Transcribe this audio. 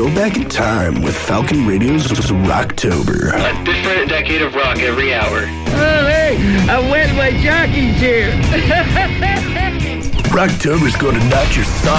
Go back in time with Falcon Radio's Rocktober. A different decade of rock every hour. Oh, hey, I wet my jockey chair. Rocktober's going to knock your socks